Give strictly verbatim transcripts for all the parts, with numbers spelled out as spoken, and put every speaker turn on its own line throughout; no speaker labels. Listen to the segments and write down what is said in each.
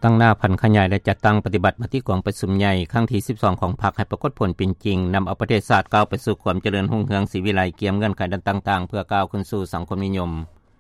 ตั้งหน้าพันขยายและจัดตั้งปฏิบัติมาที่กองประชุมใหญ่ครั้งที่สิบสองของพรรคให้ปรากฏผลเป็นจริงนำเอาประเทศชาติก้าวไปสู่ความเจริญรุ่งเรืองศรีวิไลเกี่ยมเงื่อนไขต่างๆเพื่อก้าวขึ้นสู่สังคมนิยม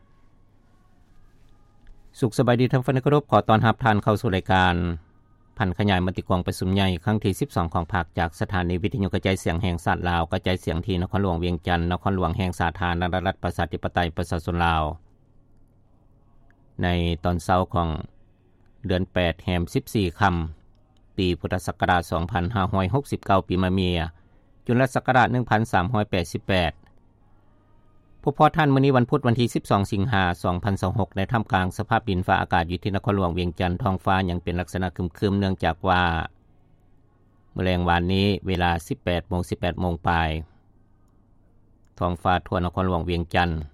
สุขสบายดีท่านผู้ฟังที่เคารพขอต้อนรับท่านเข้าสู่รายการพันขยายมติกองประชุมใหญ่ครั้งที่สิบสองของพรรคจากสถานีวิทยุกระจายเสียงแห่งชาติลาวกระจายเสียงที่นครหลวงเวียงจันทน์นครหลวงแห่งสาธารณรัฐประชาธิปไตยประชาชนลาวในตอนเช้าของเดือนแปดแรมสิบสี่ค่ำปีพุทธศักราชสองพันห้าร้อยหกสิบเก้าปีมะเมียจุลศักราชหนึ่งพันสามร้อยแปดสิบแปดผู้พอท่านมื้อนี้วันพุธวันที่สิบสองสิงหาคมสองพันยี่สิบหกในท่ามกลางสภาพดินฟ้าอากาศอยู่ที่นครหลวงเวียงจันทน์ท้องฟ้ายังเป็นลักษณะครึมๆเนื่องจากว่าเมื่อแลงวานนี้เวลา สิบแปดโมงสิบแปดโมงปลายท้องฟ้าทั่วนครหลวงเวียงจันทน์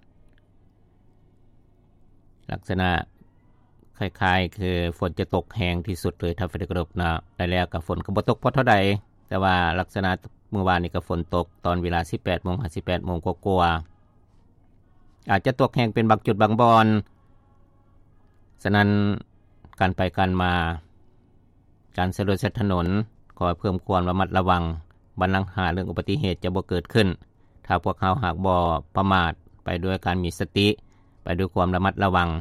ลักษณะคล้ายๆคือฝนจะตกแห้งที่สุดเลยถ้าฝนกระดบนะได้แล้วกับฝนก็บ่ตกพอเท่าใดแต่ว่าลักษณะเมื่อวานนี้ก็ฝนตกตอนเวลา สิบแปดโมง ห้าสิบแปดโมงกว่าๆอาจจะตกแห้งเป็นบางจุดบางบอนฉะนั้นการไปการมาการใช้รถใช้ถนนขอเพิ่มความระมัดระวังบรรลังหาเรื่องอุบัติเหตุจะบ่เกิดขึ้นถ้าพวกเขาหากบ่ประมาทไปด้วยการมีสติไปด้วยความระมัดระวัง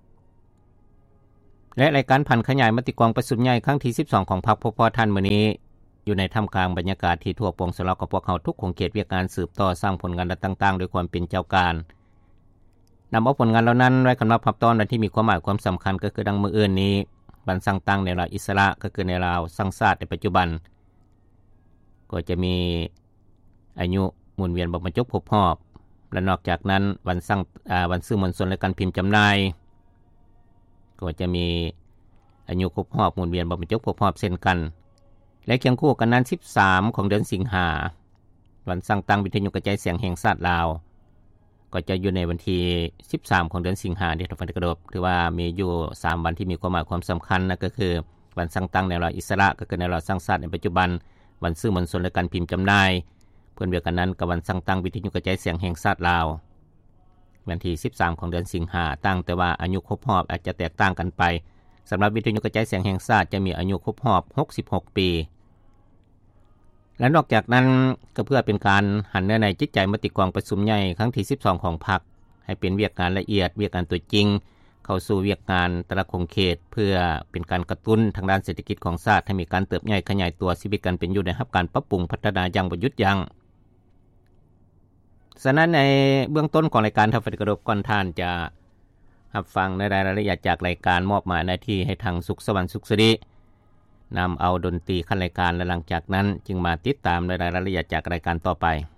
และรายการพันขยายมติกองประชุมใหญ่ครั้งที่สิบสองของพรรคพพท่านมื้อนี้อยู่ในท่ามกลางบรรยากาศที่ทั่วโปร่งสลากับพวกเขาทุกของเขตเวียกงานสืบต่อสร้างผลงานต่างๆโดยความเป็นเจ้าการนำเอาผลงานเหล่านั้นไว้สําหรับพับตอนที่มีความหมายความสําคัญก็คือดังมื้ออื่นนี้บันสั่งตั้งในลาวอิสระก็คือในลาวสังชาติในปัจจุบันก็จะมีอายุหมุนเวียนบ่บรรจบครบรอบและนอกจากนั้นวันสั่งอ่าวันซื้อมวลชนและการพิมพ์จำหน่ายก็จะมีอายุครบรอบหมุนเวียนบ่บรรจบครบรอบเช่นกันและเคียงคู่กันนั้นสิบสามของเดือนสิงหาคมวันสั่งตั้งวิทยุกระจายเสียงแห่งชาติลาวก็จะอยู่ในวันที่สิบสามของเดือนสิงหาคมที่ท่านฟังกระดบถือว่ามีอยู่สามวันที่มีความหมายความสําคัญนั่นก็คือวันสั่งตั้งในลาวอิสระก็คือในลาวสังชาติในปัจจุบันวันซื้อมวลชนและการพิมพ์จำหน่ายเพื่อนเดียวกันนั้นกับวันสั่งตั้งวิทยุกระจายเสียงแห่งชาติลาววันที่สิบสามของเดือนสิงหาคมตั้งแต่ว่าอายุครบรอบอาจจะแตกต่างกันไปสําหรับวิทยุกระจายเสียงแห่งชาติจะมีอายุครบรอบหกสิบหกปีและนอกจากนั้นก็เพื่อเป็นการหันเนื้อในจิตใจมติกองประชุมใหญ่ครั้งที่สิบสองของพรรคให้เป็นเวียกงานละเอียดเวียกงานตัวจริงเข้าสู่เวียกงานแต่ละคงเขตเพื่อเป็นการกระตุ้นทางด้านเศรษฐกิจของชาติให้มีการเติบใหญ่ขยายตัวชีวิตกันเป็นอยู่ได้รับการปรับปรุงพัฒนาอย่างบ่หยุดยั้งฉะนั้นในเบื้องต้นของรายการทัฟฟิกระดบก่อนท่านจะรับฟังในรายละเอียดจากรายการมอบหมายหน้าที่ให้ทางสุขสวรรค์สุขสิรินำเอาดนตรีขั้นรายการและหลังจากนั้นจึงมาติดตามในรายละเอียดจากรายการต่อไป